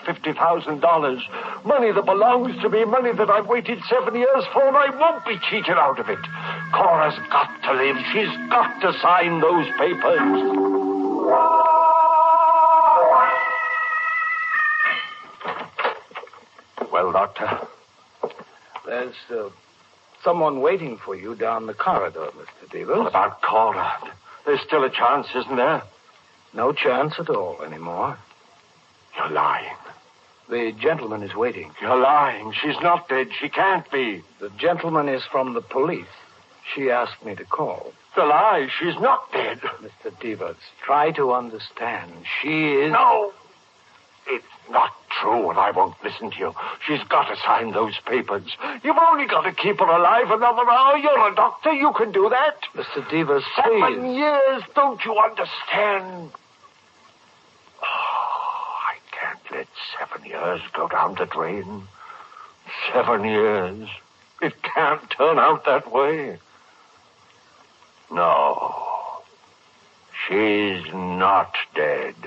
$50,000. Money that belongs to me, money that I've waited 7 years for, and I won't be cheated out of it. Cora's got to live. She's got to sign those papers. Well, Doctor? There's someone waiting for you down the corridor, Mr. Devers. What about Cora? There's still a chance, isn't there? No chance at all anymore. You're lying. The gentleman is waiting. You're lying. She's not dead. She can't be. The gentleman is from the police. She asked me to call. The lie. She's not dead. Mr. Devers, try to understand. She is... No. It's not true, and I won't listen to you. She's got to sign those papers. You've only got to keep her alive another hour. You're a doctor. You can do that. Mr. Devers, 7 years. Don't you understand? I can't let 7 years go down the drain. 7 years. It can't turn out that way. No. She's not dead.